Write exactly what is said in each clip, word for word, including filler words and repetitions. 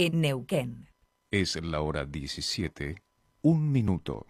en Neuquén. Es la hora diecisiete, un minuto.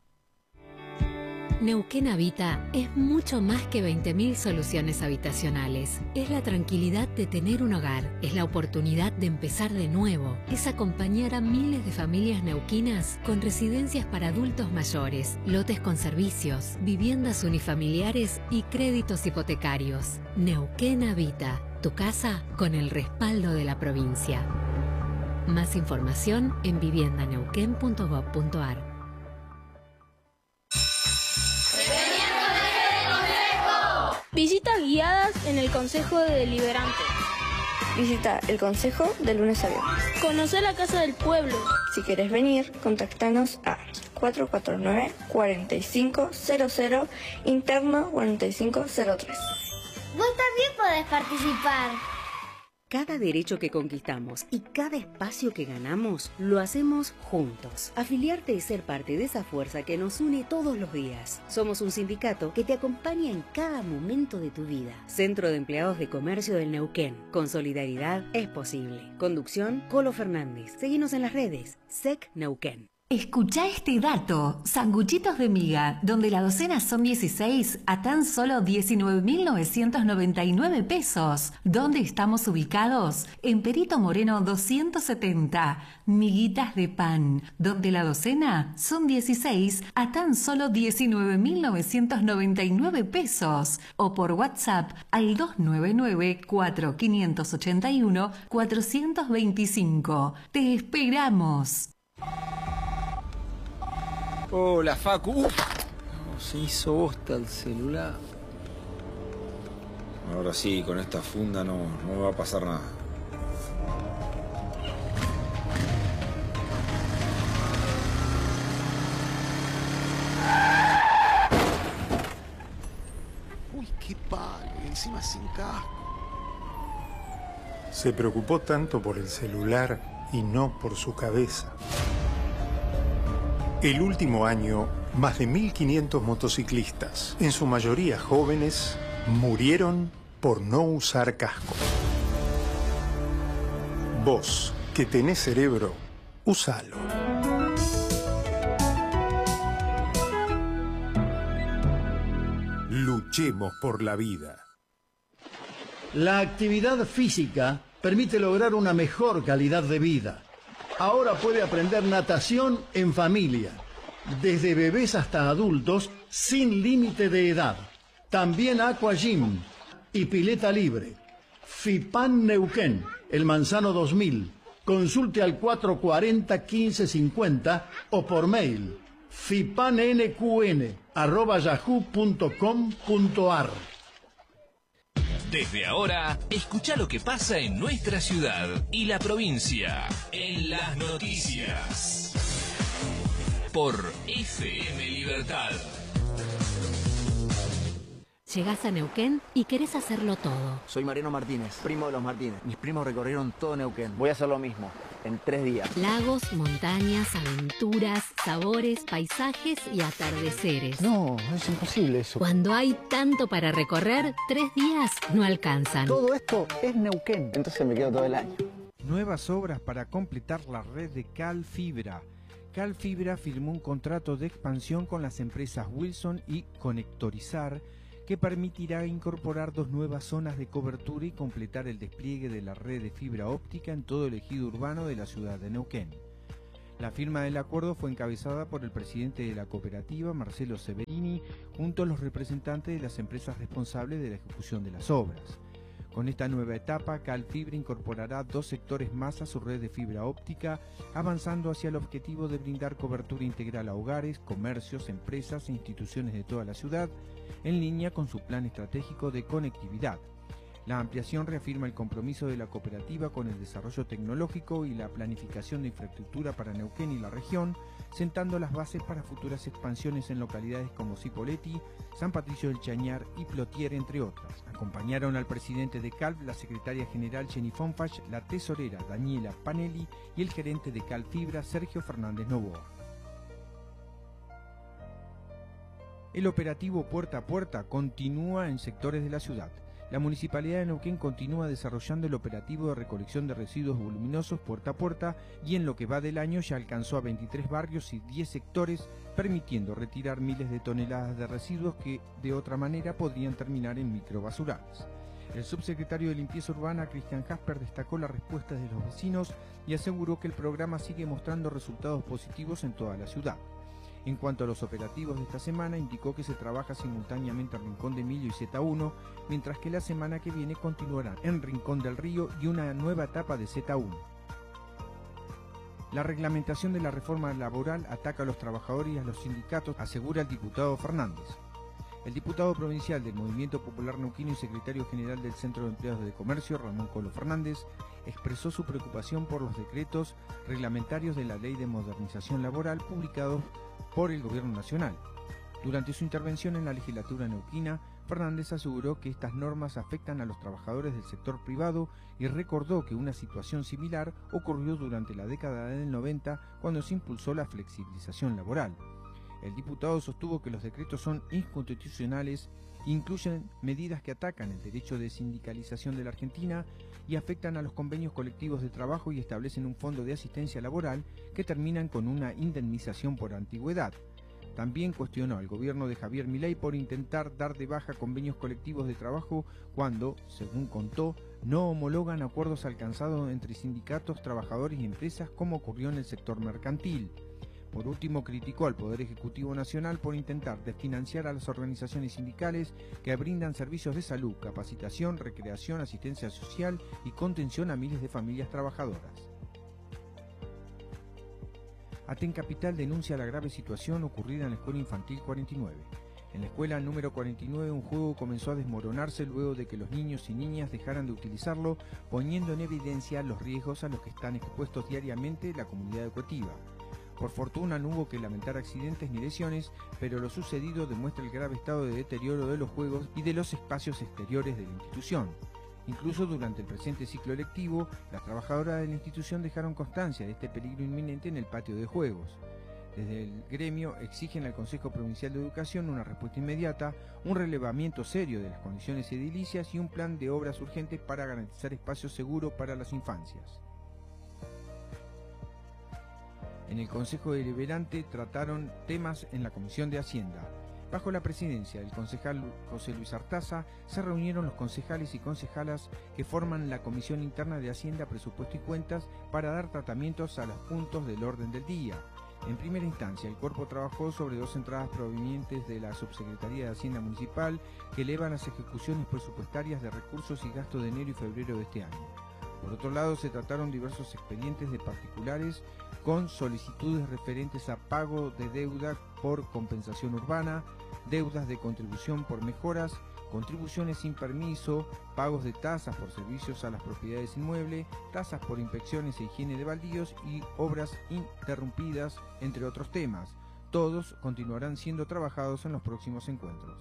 Neuquén Habita es mucho más que veinte mil soluciones habitacionales. Es la tranquilidad de tener un hogar, es la oportunidad de empezar de nuevo, es acompañar a miles de familias neuquinas con residencias para adultos mayores, lotes con servicios, viviendas unifamiliares y créditos hipotecarios. Neuquén Habita, tu casa con el respaldo de la provincia. Más información en vivienda neuquén punto gob punto ar. Visitas guiadas en el Consejo Deliberante. Visita el Consejo de lunes a viernes. Conocer la Casa del Pueblo. Si querés venir, contactanos a cuatro cuatro nueve, cuatro cinco cero cero, interno cuarenta y cinco cero tres. Vos también podés participar. Cada derecho que conquistamos y cada espacio que ganamos, lo hacemos juntos. Afiliarte y ser parte de esa fuerza que nos une todos los días. Somos un sindicato que te acompaña en cada momento de tu vida. Centro de Empleados de Comercio del Neuquén. Con solidaridad es posible. Conducción, Colo Fernández. Seguinos en las redes. S E C Neuquén. Escucha este dato. Sanguchitos de miga, donde la docena son dieciséis, a tan solo diecinueve mil novecientos noventa y nueve pesos. ¿Dónde estamos ubicados? En Perito Moreno doscientos setenta. Miguitas de pan, donde la docena son dieciséis, a tan solo diecinueve mil novecientos noventa y nueve pesos. O por WhatsApp al dos nueve nueve, cuatro cinco ocho uno, cuatro dos cinco. ¡Te esperamos! Hola, Facu. Uf, no, se hizo bosta el celular. Ahora sí, con esta funda no, no me va a pasar nada. Uy, qué padre, encima sin casco. Se preocupó tanto por el celular y no por su cabeza. El último año, más de mil quinientos motociclistas, en su mayoría jóvenes, murieron por no usar casco. Vos, que tenés cerebro, úsalo. Luchemos por la vida. La actividad física permite lograr una mejor calidad de vida. Ahora puede aprender natación en familia, desde bebés hasta adultos, sin límite de edad. También Aqua Gym y pileta libre. FIPAN Neuquén, El Manzano dos mil. Consulte al cuatro cuatro cero, quince cincuenta o por mail fipannqn arroba yahoo punto com punto ar. Desde ahora, escucha lo que pasa en nuestra ciudad y la provincia en las noticias. Por F M Libertad. Llegás a Neuquén y querés hacerlo todo. Soy Mariano Martínez, primo de los Martínez. Mis primos recorrieron todo Neuquén. Voy a hacer lo mismo, en tres días. Lagos, montañas, aventuras, sabores, paisajes y atardeceres. No, es imposible eso. Cuando hay tanto para recorrer, tres días no alcanzan. Todo esto es Neuquén. Entonces me quedo todo el año. Nuevas obras para completar la red de Calfibra. Calfibra firmó un contrato de expansión con las empresas Wilson y Conectorizar, que permitirá incorporar dos nuevas zonas de cobertura y completar el despliegue de la red de fibra óptica en todo el ejido urbano de la ciudad de Neuquén. La firma del acuerdo fue encabezada por el presidente de la cooperativa, Marcelo Severini, junto a los representantes de las empresas responsables de la ejecución de las obras. Con esta nueva etapa, Calfibra incorporará dos sectores más a su red de fibra óptica, avanzando hacia el objetivo de brindar cobertura integral a hogares, comercios, empresas e instituciones de toda la ciudad, en línea con su plan estratégico de conectividad. La ampliación reafirma el compromiso de la cooperativa con el desarrollo tecnológico y la planificación de infraestructura para Neuquén y la región, sentando las bases para futuras expansiones en localidades como Cipolletti, San Patricio del Chañar y Plotier, entre otras. Acompañaron al presidente de Calf, la secretaria general Jenny Fonfach, la tesorera Daniela Panelli y el gerente de Calfibra, Sergio Fernández Novoa. El operativo Puerta a Puerta continúa en sectores de la ciudad. La Municipalidad de Neuquén continúa desarrollando el operativo de recolección de residuos voluminosos puerta a puerta y en lo que va del año ya alcanzó a veintitrés barrios y diez sectores, permitiendo retirar miles de toneladas de residuos que de otra manera podrían terminar en microbasurales. El subsecretario de Limpieza Urbana, Cristian Jasper, destacó las respuestas de los vecinos y aseguró que el programa sigue mostrando resultados positivos en toda la ciudad. En cuanto a los operativos de esta semana, indicó que se trabaja simultáneamente en Rincón de Emilio y Z uno, mientras que la semana que viene continuarán en Rincón del Río y una nueva etapa de Z uno. La reglamentación de la reforma laboral ataca a los trabajadores y a los sindicatos, asegura el diputado Fernández. El diputado provincial del Movimiento Popular Neuquino y secretario general del Centro de Empleados de Comercio, Ramón Colo Fernández, expresó su preocupación por los decretos reglamentarios de la Ley de Modernización Laboral publicados por el Gobierno Nacional. Durante su intervención en la legislatura neuquina, Fernández aseguró que estas normas afectan a los trabajadores del sector privado y recordó que una situación similar ocurrió durante la década del noventa cuando se impulsó la flexibilización laboral. El diputado sostuvo que los decretos son inconstitucionales, incluyen medidas que atacan el derecho de sindicalización de la Argentina y afectan a los convenios colectivos de trabajo y establecen un fondo de asistencia laboral que terminan con una indemnización por antigüedad. También cuestionó al gobierno de Javier Milei por intentar dar de baja convenios colectivos de trabajo cuando, según contó, no homologan acuerdos alcanzados entre sindicatos, trabajadores y empresas como ocurrió en el sector mercantil. Por último, criticó al Poder Ejecutivo Nacional por intentar desfinanciar a las organizaciones sindicales que brindan servicios de salud, capacitación, recreación, asistencia social y contención a miles de familias trabajadoras. Aten Capital denuncia la grave situación ocurrida en la Escuela Infantil cuarenta y nueve. En la escuela número cuarenta y nueve un juego comenzó a desmoronarse luego de que los niños y niñas dejaran de utilizarlo, poniendo en evidencia los riesgos a los que están expuestos diariamente la comunidad educativa. Por fortuna no hubo que lamentar accidentes ni lesiones, pero lo sucedido demuestra el grave estado de deterioro de los juegos y de los espacios exteriores de la institución. Incluso durante el presente ciclo lectivo, las trabajadoras de la institución dejaron constancia de este peligro inminente en el patio de juegos. Desde el gremio exigen al Consejo Provincial de Educación una respuesta inmediata, un relevamiento serio de las condiciones edilicias y un plan de obras urgentes para garantizar espacios seguros para las infancias. En el Consejo Deliberante trataron temas en la Comisión de Hacienda. Bajo la presidencia del concejal José Luis Artaza, se reunieron los concejales y concejalas que forman la Comisión Interna de Hacienda, Presupuesto y Cuentas para dar tratamientos a los puntos del orden del día. En primera instancia, el cuerpo trabajó sobre dos entradas provenientes de la Subsecretaría de Hacienda Municipal que elevan las ejecuciones presupuestarias de recursos y gastos de enero y febrero de este año. Por otro lado, se trataron diversos expedientes de particulares con solicitudes referentes a pago de deuda por compensación urbana, deudas de contribución por mejoras, contribuciones sin permiso, pagos de tasas por servicios a las propiedades inmuebles, tasas por inspecciones e higiene de baldíos y obras interrumpidas, entre otros temas. Todos continuarán siendo trabajados en los próximos encuentros.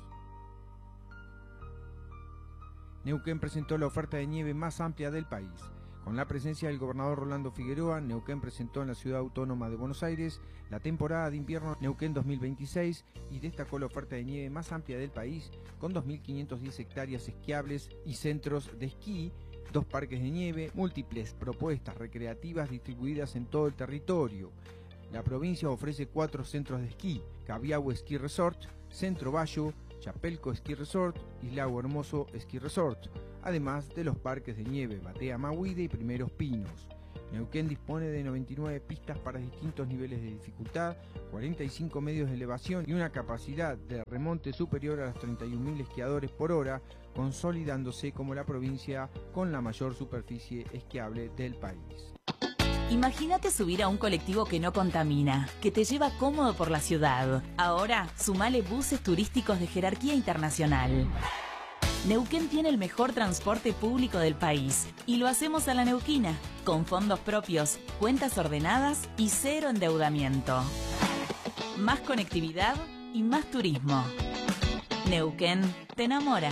Neuquén presentó la oferta de nieve más amplia del país. Con la presencia del gobernador Rolando Figueroa, Neuquén presentó en la Ciudad Autónoma de Buenos Aires la temporada de invierno Neuquén dos mil veintiséis y destacó la oferta de nieve más amplia del país, con dos mil quinientas diez hectáreas esquiables y centros de esquí, dos parques de nieve, múltiples propuestas recreativas distribuidas en todo el territorio. La provincia ofrece cuatro centros de esquí: Cabiahue Ski Resort, Centro Bayo, Chapelco Ski Resort y Lago Hermoso Ski Resort, además de los parques de nieve Batea Mahuide y Primeros Pinos. Neuquén dispone de noventa y nueve pistas para distintos niveles de dificultad, cuarenta y cinco medios de elevación y una capacidad de remonte superior a los treinta y un mil esquiadores por hora, consolidándose como la provincia con la mayor superficie esquiable del país. Imagínate subir a un colectivo que no contamina, que te lleva cómodo por la ciudad. Ahora, sumale buses turísticos de jerarquía internacional. Neuquén tiene el mejor transporte público del país y lo hacemos a la neuquina, con fondos propios, cuentas ordenadas y cero endeudamiento. Más conectividad y más turismo. Neuquén te enamora.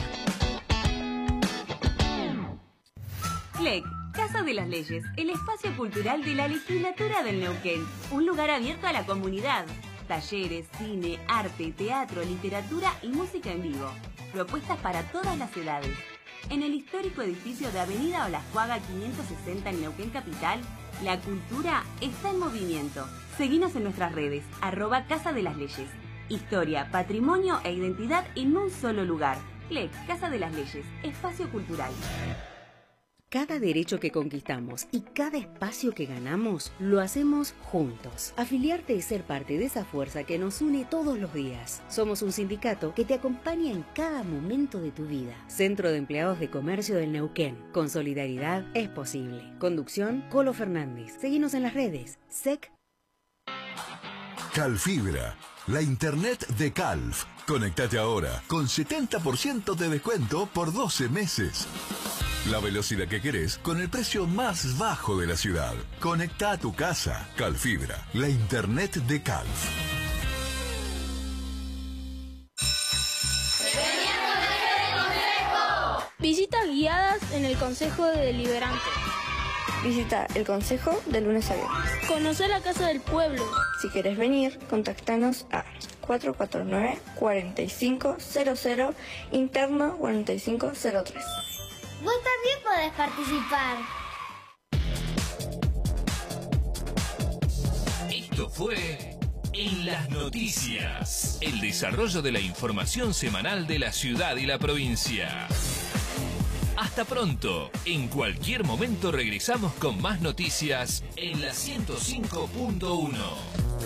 C L E C, Casa de las Leyes, el espacio cultural de la legislatura del Neuquén. Un lugar abierto a la comunidad. Talleres, cine, arte, teatro, literatura y música en vivo. Propuestas para todas las edades. En el histórico edificio de Avenida Olascuaga quinientos sesenta en Neuquén Capital, la cultura está en movimiento. Seguinos en nuestras redes, arroba Casa de las Leyes. Historia, patrimonio e identidad en un solo lugar. C L E C, Casa de las Leyes, espacio cultural. Cada derecho que conquistamos y cada espacio que ganamos, lo hacemos juntos. Afiliarte es ser parte de esa fuerza que nos une todos los días. Somos un sindicato que te acompaña en cada momento de tu vida. Centro de Empleados de Comercio del Neuquén. Con solidaridad es posible. Conducción, Colo Fernández. Seguinos en las redes. S E C. Calfibra, la internet de Calf. Conectate ahora con setenta por ciento de descuento por doce meses. La velocidad que querés con el precio más bajo de la ciudad. Conecta a tu casa. Calfibra, la internet de Calf. Visitas guiadas en el Consejo Deliberante. Visita el Consejo de lunes a viernes. Conocer la Casa del Pueblo. Si querés venir, contactanos a cuatro cuatro nueve, cuatro cinco cero cero, interno cuarenta y cinco cero tres. Vos también podés participar. Esto fue En las Noticias, el desarrollo de la información semanal de la ciudad y la provincia. Hasta pronto. En cualquier momento regresamos con más noticias en la ciento cinco punto uno.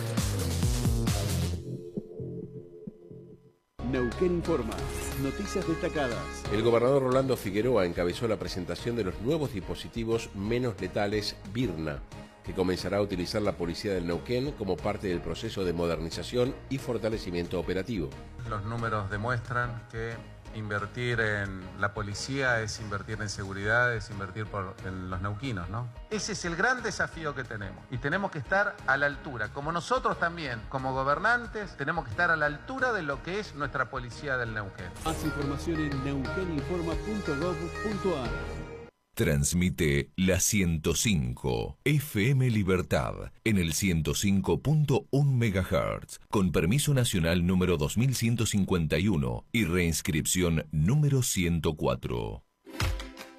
Neuquén Informa. Noticias destacadas. El gobernador Rolando Figueroa encabezó la presentación de los nuevos dispositivos menos letales Virna, que comenzará a utilizar la policía del Neuquén como parte del proceso de modernización y fortalecimiento operativo. Los números demuestran que invertir en la policía es invertir en seguridad, es invertir por, en los neuquinos, ¿no? Ese es el gran desafío que tenemos y tenemos que estar a la altura, como nosotros también, como gobernantes, tenemos que estar a la altura de lo que es nuestra policía del Neuquén. Más información en neuqueninforma punto gob punto ar. Transmite la ciento cinco F M Libertad en el ciento cinco punto uno megahertz con permiso nacional número dos mil ciento cincuenta y uno y reinscripción número ciento cuatro.